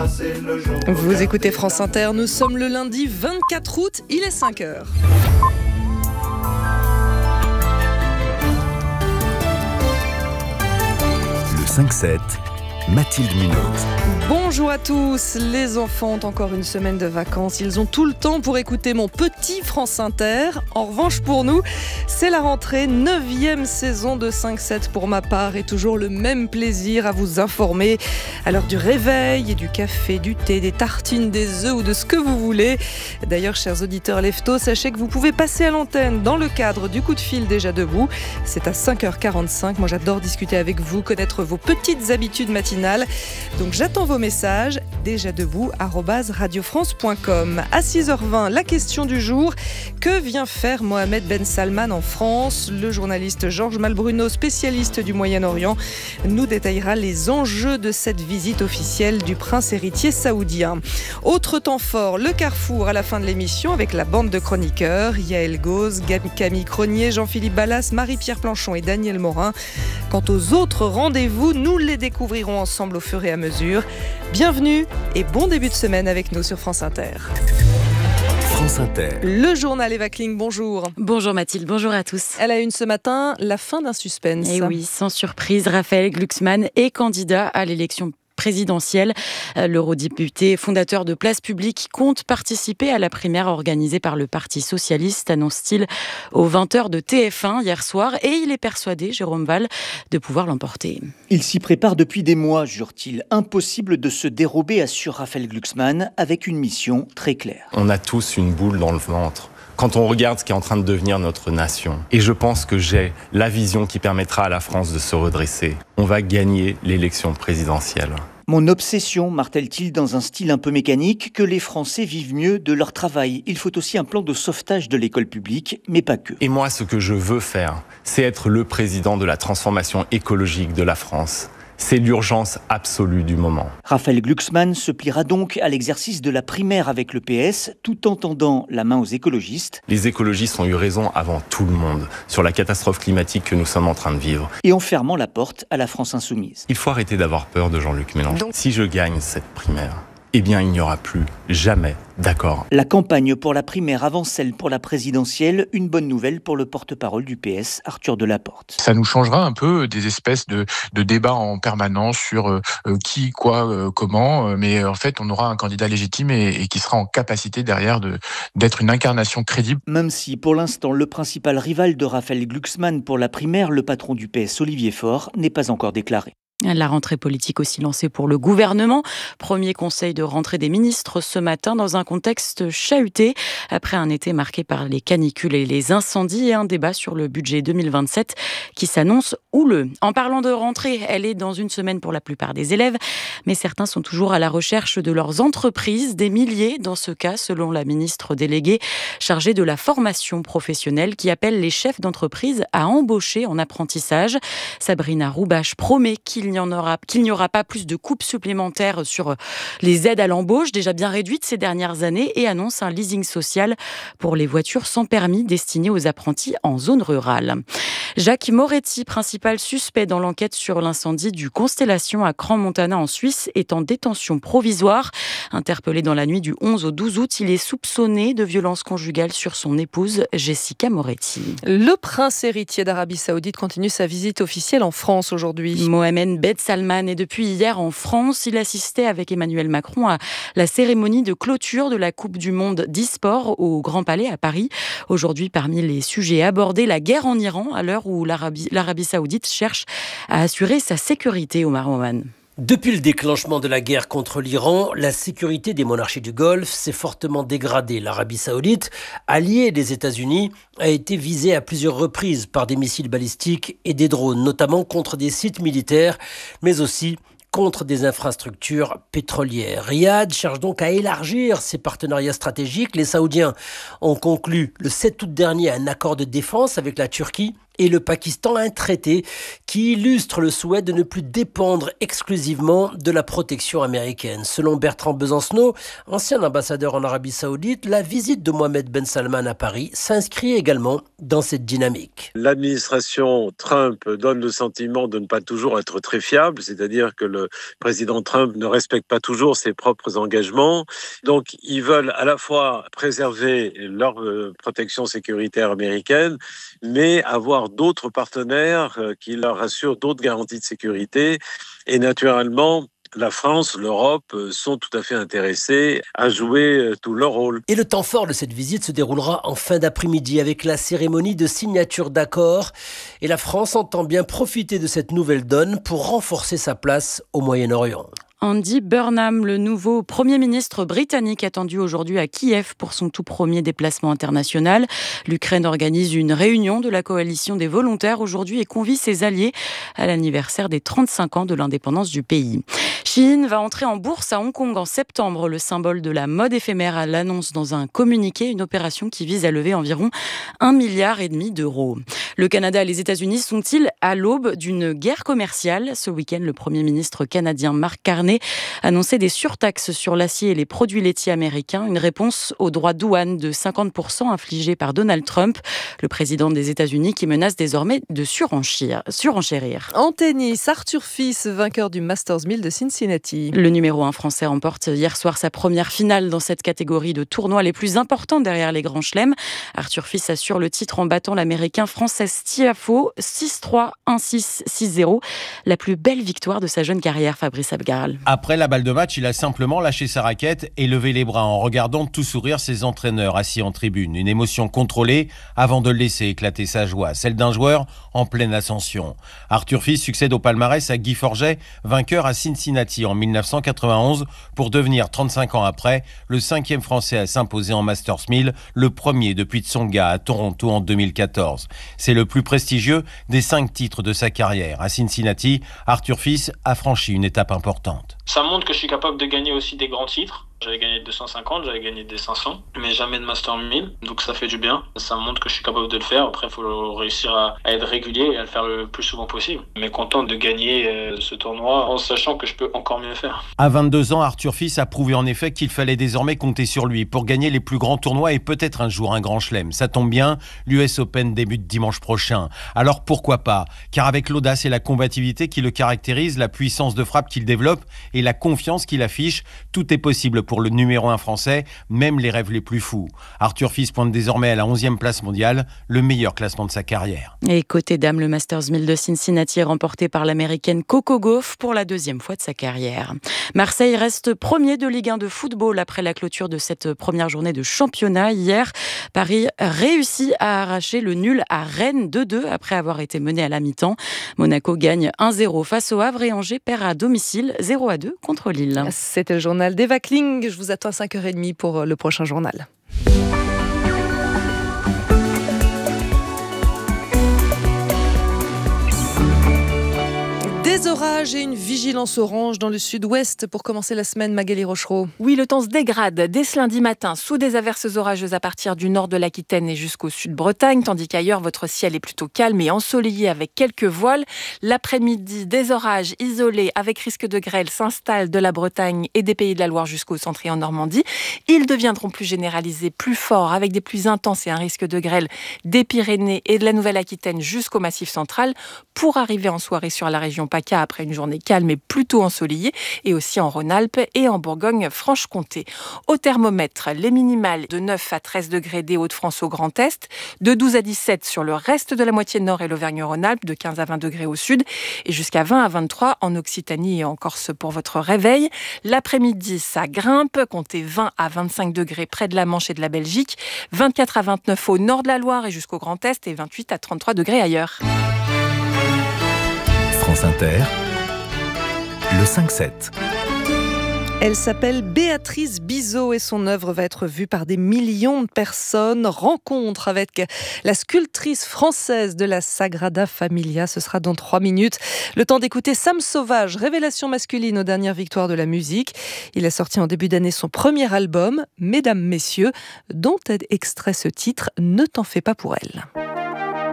c'est le jour. Vous écoutez France Inter, nous sommes le lundi 24 août, il est 5h. Le 5-7, Mathilde Munoz. Bonjour à tous, les enfants ont encore une semaine de vacances, ils ont tout le temps pour écouter mon petit France Inter. En revanche pour nous, c'est la rentrée, 9e saison de 5-7 pour ma part et toujours le même plaisir à vous informer à l'heure du réveil et du café, du thé, des tartines, des œufs ou de ce que vous voulez. D'ailleurs, chers auditeurs leftos, sachez que vous pouvez passer à l'antenne dans le cadre du coup de fil déjà debout. C'est à 5h45, moi j'adore discuter avec vous, connaître vos petites habitudes matinales. Donc j'attends vos messages, déjà debout @radiofrance.com. À 6h20, la question du jour. Que vient faire Mohamed Ben Salman en France ? Le journaliste Georges Malbruno, spécialiste du Moyen-Orient, nous détaillera les enjeux de cette visite officielle du prince héritier saoudien. Autre temps fort, le Carrefour à la fin de l'émission avec la bande de chroniqueurs, Yael Gauze, Camille Cronier, Jean-Philippe Ballas, Marie-Pierre Planchon et Daniel Morin. Quant aux autres rendez-vous, nous les découvrirons ensemble au fur et à mesure. Bienvenue et bon début de semaine avec nous sur France Inter. France Inter. Le journal Eva Kling, bonjour. Bonjour Mathilde, bonjour à tous. Elle a une ce matin, la fin d'un suspense. Et oui, sans surprise, Raphaël Glucksmann est candidat à l'élection présidentielle. L'eurodéputé fondateur de Place Publique compte participer à la primaire organisée par le Parti socialiste, annonce-t-il aux 20h de TF1 hier soir. Et il est persuadé, Jérôme Val, de pouvoir l'emporter. Il s'y prépare depuis des mois, jure-t-il. Impossible de se dérober, assure Raphaël Glucksmann, avec une mission très claire. On a tous une boule dans le ventre quand on regarde ce qui est en train de devenir notre nation. Et je pense que j'ai la vision qui permettra à la France de se redresser. On va gagner l'élection présidentielle. Mon obsession, martèle-t-il dans un style un peu mécanique, que les Français vivent mieux de leur travail. Il faut aussi un plan de sauvetage de l'école publique, mais pas que. Et moi, ce que je veux faire, c'est être le président de la transformation écologique de la France. C'est l'urgence absolue du moment. Raphaël Glucksmann se pliera donc à l'exercice de la primaire avec le PS, tout en tendant la main aux écologistes. Les écologistes ont eu raison avant tout le monde sur la catastrophe climatique que nous sommes en train de vivre. Et en fermant la porte à la France insoumise. Il faut arrêter d'avoir peur de Jean-Luc Mélenchon. Si je gagne cette primaire, eh bien il n'y aura plus jamais d'accord. La campagne pour la primaire avant celle pour la présidentielle, une bonne nouvelle pour le porte-parole du PS, Arthur Delaporte. Ça nous changera un peu des espèces de débats en permanence sur qui, quoi, comment, mais en fait on aura un candidat légitime et qui sera en capacité derrière d'être une incarnation crédible. Même si pour l'instant le principal rival de Raphaël Glucksmann pour la primaire, le patron du PS Olivier Faure, n'est pas encore déclaré. La rentrée politique aussi lancée pour le gouvernement. Premier conseil de rentrée des ministres ce matin dans un contexte chahuté après un été marqué par les canicules et les incendies et un débat sur le budget 2027 qui s'annonce houleux. En parlant de rentrée, elle est dans une semaine pour la plupart des élèves, mais certains sont toujours à la recherche de leurs entreprises, des milliers dans ce cas selon la ministre déléguée chargée de la formation professionnelle qui appelle les chefs d'entreprise à embaucher en apprentissage. Sabrina Roubache promet qu'il n'y aura pas plus de coupes supplémentaires sur les aides à l'embauche, déjà bien réduites ces dernières années, et annonce un leasing social pour les voitures sans permis destinées aux apprentis en zone rurale. Jacques Moretti, principal suspect dans l'enquête sur l'incendie du Constellation à Crans-Montana en Suisse, est en détention provisoire. Interpellé dans la nuit du 11 au 12 août, il est soupçonné de violences conjugales sur son épouse Jessica Moretti. Le prince héritier d'Arabie Saoudite continue sa visite officielle en France aujourd'hui. Mohamed Ben Salman est depuis hier en France. Il assistait avec Emmanuel Macron à la cérémonie de clôture de la Coupe du Monde d'e-sport au Grand Palais à Paris. Aujourd'hui, parmi les sujets abordés, la guerre en Iran, à l'heure où l'Arabie Saoudite cherche à assurer sa sécurité, Omar Oman. Depuis le déclenchement de la guerre contre l'Iran, la sécurité des monarchies du Golfe s'est fortement dégradée. L'Arabie Saoudite, alliée des États-Unis, a été visée à plusieurs reprises par des missiles balistiques et des drones, notamment contre des sites militaires, mais aussi contre des infrastructures pétrolières. Riyad cherche donc à élargir ses partenariats stratégiques. Les Saoudiens ont conclu le 7 août dernier un accord de défense avec la Turquie et le Pakistan un traité qui illustre le souhait de ne plus dépendre exclusivement de la protection américaine. Selon Bertrand Besancenot, ancien ambassadeur en Arabie Saoudite, la visite de Mohammed Ben Salman à Paris s'inscrit également dans cette dynamique. L'administration Trump donne le sentiment de ne pas toujours être très fiable, c'est-à-dire que le président Trump ne respecte pas toujours ses propres engagements. Donc, ils veulent à la fois préserver leur protection sécuritaire américaine, mais avoir d'autres partenaires qui leur assurent d'autres garanties de sécurité. Et naturellement, la France, l'Europe sont tout à fait intéressés à jouer tout leur rôle. Et le temps fort de cette visite se déroulera en fin d'après-midi avec la cérémonie de signature d'accords. Et la France entend bien profiter de cette nouvelle donne pour renforcer sa place au Moyen-Orient. Andy Burnham, le nouveau Premier ministre britannique, attendu aujourd'hui à Kiev pour son tout premier déplacement international. L'Ukraine organise une réunion de la coalition des volontaires aujourd'hui et convie ses alliés à l'anniversaire des 35 ans de l'indépendance du pays. Shein va entrer en bourse à Hong Kong en septembre. Le symbole de la mode éphémère l'annonce dans un communiqué, une opération qui vise à lever environ 1,5 milliard d'euros. Le Canada et les États-Unis sont-ils à l'aube d'une guerre commerciale ? Ce week-end, le Premier ministre canadien Mark Carney annonçait des surtaxes sur l'acier et les produits laitiers américains, une réponse aux droits douane de 50% infligés par Donald Trump, le président des États-Unis, qui menace désormais de surenchérir. En tennis, Arthur Fils, vainqueur du Masters 1000 de Cincinnati. Le numéro 1 français remporte hier soir sa première finale dans cette catégorie de tournois les plus importants derrière les grands chelems. Arthur Fils assure le titre en battant l'américain Frances Tiafoe 6-3, 1-6, 6-0. La plus belle victoire de sa jeune carrière, Fabrice Abgaral. Après la balle de match, il a simplement lâché sa raquette et levé les bras en regardant tout sourire ses entraîneurs assis en tribune. Une émotion contrôlée avant de laisser éclater sa joie, celle d'un joueur en pleine ascension. Arthur Fils succède au palmarès à Guy Forget, vainqueur à Cincinnati en 1991 pour devenir 35 ans après le 5e français à s'imposer en Masters 1000, le premier depuis Tsonga à Toronto en 2014. C'est le plus prestigieux des 5 titres de sa carrière. À Cincinnati, Arthur Fils a franchi une étape importante. Ça montre que je suis capable de gagner aussi des grands titres. J'avais gagné 250, j'avais gagné des 500, mais jamais de Master 1000, donc ça fait du bien. Ça montre que je suis capable de le faire. Après, il faut réussir à être régulier et à le faire le plus souvent possible. Mais content de gagner ce tournoi en sachant que je peux encore mieux faire. À 22 ans, Arthur Fils a prouvé en effet qu'il fallait désormais compter sur lui pour gagner les plus grands tournois et peut-être un jour un grand chelem. Ça tombe bien, l'US Open débute dimanche prochain. Alors pourquoi pas ? Car avec l'audace et la combativité qui le caractérisent, la puissance de frappe qu'il développe et la confiance qu'il affiche, tout est possible pour le numéro 1 français, même les rêves les plus fous. Arthur Fils pointe désormais à la 11e place mondiale, le meilleur classement de sa carrière. Et côté dames, le Masters 1000 de Cincinnati est remporté par l'américaine Coco Gauff pour la 2e fois de sa carrière. Marseille reste premier de Ligue 1 de football après la clôture de cette première journée de championnat. Hier, Paris réussit à arracher le nul à Rennes 2-2 après avoir été mené à la mi-temps. Monaco gagne 1-0 face au Havre et Angers perd à domicile 0-2 contre Lille. C'était le journal d'Eva Kling. Je vous attends à 5h30 pour le prochain journal. Des orages et une vigilance orange dans le sud-ouest pour commencer la semaine, Magali Rochereau. Oui, le temps se dégrade dès ce lundi matin sous des averses orageuses à partir du nord de l'Aquitaine et jusqu'au sud-Bretagne, tandis qu'ailleurs, votre ciel est plutôt calme et ensoleillé avec quelques voiles. L'après-midi, des orages isolés avec risque de grêle s'installent de la Bretagne et des Pays de la Loire jusqu'au centre et en Normandie. Ils deviendront plus généralisés, plus forts, avec des pluies intenses et un risque de grêle des Pyrénées et de la Nouvelle-Aquitaine jusqu'au Massif central pour arriver en soirée sur la région PACA après une journée calme et plutôt ensoleillée, et aussi en Rhône-Alpes et en Bourgogne-Franche-Comté. Au thermomètre, les minimales de 9 à 13 degrés des Hauts-de-France au Grand Est, de 12 à 17 sur le reste de la moitié nord et l'Auvergne-Rhône-Alpes, de 15 à 20 degrés au sud, et jusqu'à 20 à 23 en Occitanie et en Corse pour votre réveil. L'après-midi, ça grimpe, comptez 20 à 25 degrés près de la Manche et de la Belgique, 24 à 29 au nord de la Loire et jusqu'au Grand Est, et 28 à 33 degrés ailleurs. France Inter, le 5-7. Elle s'appelle Béatrice Bizot et son œuvre va être vue par des millions de personnes. Rencontre avec la sculptrice française de la Sagrada Familia. Ce sera dans 3 minutes. Le temps d'écouter Sam Sauvage, révélation masculine aux dernières victoires de la musique. Il a sorti en début d'année son premier album, Mesdames, Messieurs, dont est extrait ce titre « Ne t'en fais pas pour elle ».